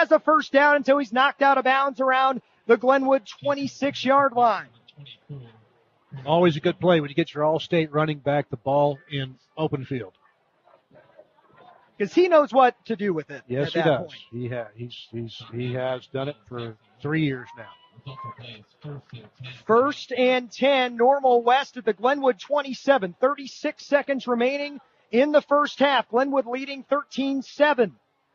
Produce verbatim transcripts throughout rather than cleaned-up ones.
has a first down until he's knocked out of bounds around the Glenwood twenty-six-yard line. Always a good play when you get your all-state running back the ball in open field. Because he knows what to do with it. Yes, at he that does. Point. He has. He's he's he has done it for three years now. First and ten, Normal West at the Glenwood twenty-seven. thirty-six seconds remaining in the first half. Glenwood leading thirteen seven.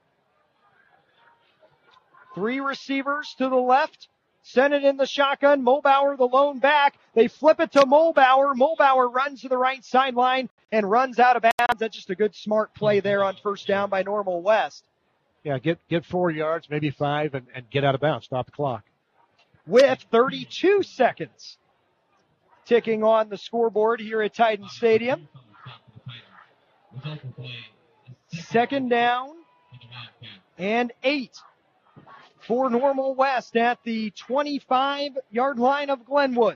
Three receivers to the left. Send it in the shotgun. Mulbauer, the lone back. They flip it to Mulbauer. Mulbauer runs to the right sideline and runs out of bounds. That's just a good, smart play there on first down by Normal West. Yeah, get get four yards, maybe five, and, and get out of bounds. Stop the clock. With thirty-two seconds ticking on the scoreboard here at Titan Stadium. Second down and eight for Normal West at the twenty-five-yard line of Glenwood.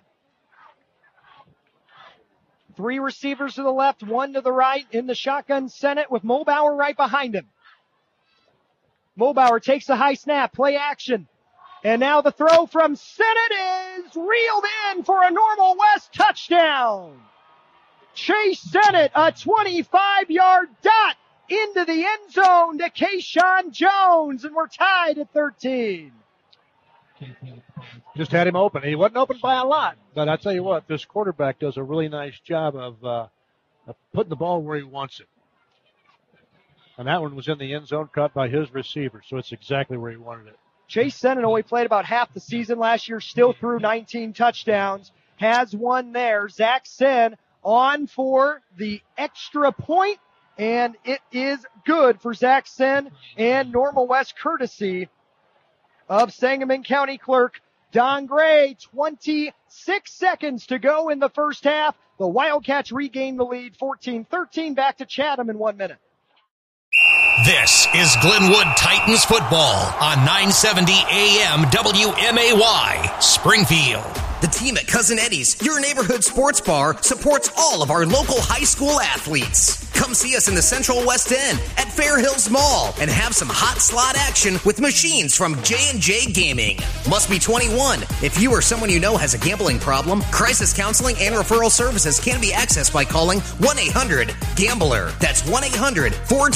Three receivers to the left, one to the right in the shotgun Senate with Mulbauer right behind him. Mulbauer takes a high snap, play action. And now the throw from Senate is reeled in for a Normal West touchdown. Chase Senate, a twenty-five-yard dot into the end zone to Kayshawn Jones, and we're tied at thirteen. Just had him open. He wasn't open by a lot, but I tell you what, this quarterback does a really nice job of, uh, of putting the ball where he wants it. And that one was in the end zone, caught by his receiver, so it's exactly where he wanted it. Chase Senate only played about half the season last year, still threw nineteen touchdowns, has one there. Zach Sen on for the extra point, and it is good for Zach Sen and Normal West, courtesy of Sangamon County Clerk Don Gray. twenty-six seconds to go in the first half. The Wildcats regain the lead, fourteen thirteen. Back to Chatham in one minute. This is Glenwood Titans football on nine seventy A M W M A Y, Springfield. The team at Cousin Eddie's, your neighborhood sports bar, supports all of our local high school athletes. Come see us in the Central West End at Fair Hills Mall and have some hot slot action with machines from J and J Gaming. Must be twenty-one. If you or someone you know has a gambling problem, crisis counseling and referral services can be accessed by calling one eight hundred gambler. That's one eight hundred four